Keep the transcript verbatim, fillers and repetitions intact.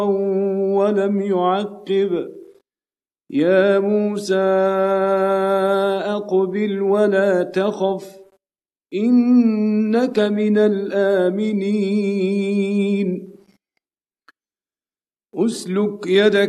ولم يعقب يا موسى أقبل ولا تخف إنك من الآمنين أسلك يدك